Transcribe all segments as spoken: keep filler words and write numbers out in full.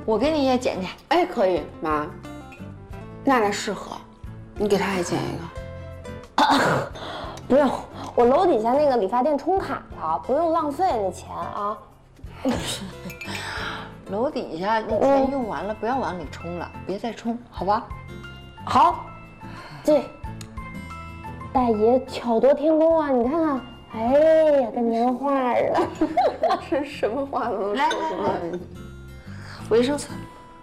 我给你也剪剪。 哎，可以，妈。娜娜适合，你给她也剪一个。 啊、不用，我楼底下那个理发店充卡了，不用浪费那钱啊。 楼底下那钱用完了，不要往里充了，别再充，好吧？ 好。这大爷巧夺天工啊！你看看，哎呀，跟年画似的。 这什么话都能说出来。 维生素。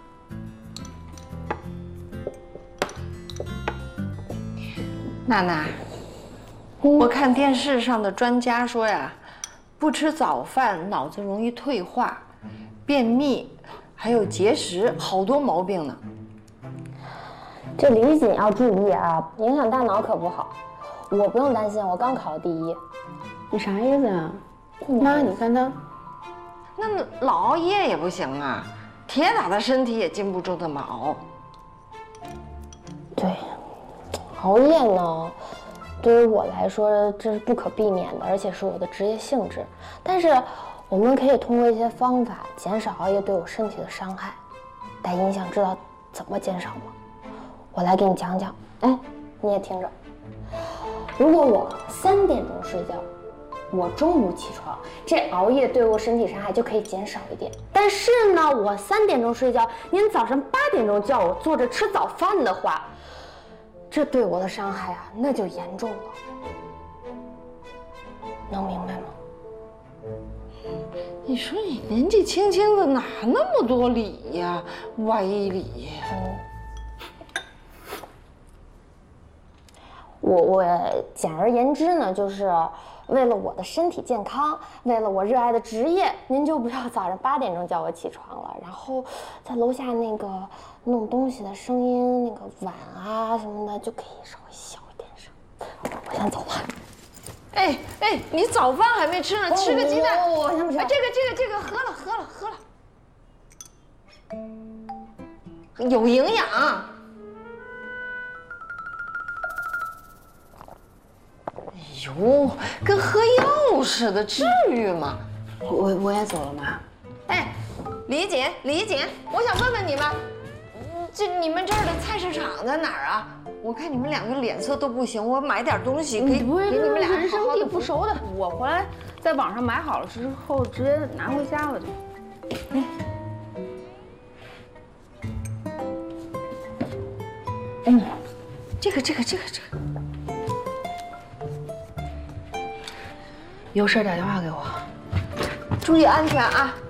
娜娜，嗯、我看电视上的专家说呀，不吃早饭脑子容易退化、便秘，还有结石，好多毛病呢。 这李锦要注意啊，影响大脑可不好。我不用担心，我刚考第一。 你啥意思啊？妈，你看他， 那老熬夜也不行啊，铁打的身体也禁不住这么熬。 对。熬夜呢，对于我来说这是不可避免的，而且是我的职业性质。但是我们可以通过一些方法减少熬夜对我身体的伤害。大音想知道怎么减少吗？我来给你讲讲。哎，你也听着。如果我三点钟睡觉，我中午起床，这熬夜对我身体伤害就可以减少一点。但是呢，我三点钟睡觉，您早上八点钟叫我坐着吃早饭的话，这对我的伤害啊，那就严重了，能明白吗？ 你说你年纪轻轻的，哪那么多理呀、歪理？ 嗯，我我简而言之呢，就是为了我的身体健康，为了我热爱的职业，您就不要早上八点钟叫我起床了，然后在楼下那个弄东西的声音，那个碗啊什么的就可以稍微小一点声。我先走了。 哎哎，你早饭还没吃呢，吃个鸡蛋。 我先不吃。 哎，这个这个这个，喝了喝了喝了，有营养。哎呦，跟喝药似的，至于吗？ 我我也走了，妈。 哎，李锦，李锦，我想问问你们，这你们这儿的菜市场在哪儿啊？我看你们两个脸色都不行，我买点东西给给你们俩人生地不熟的， 我回来在网上买好了之后直接拿回家了就。哎， 嗯，这个这个这个这个， 有事打电话给我， 注意安全啊！